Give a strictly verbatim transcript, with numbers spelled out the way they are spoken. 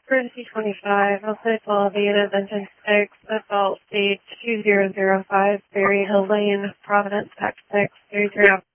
Courtesy twenty-five, Outside Elevated, Engine six, Assault Stage two zero zero five, Berry Hill Lane, Providence, Pack six, three three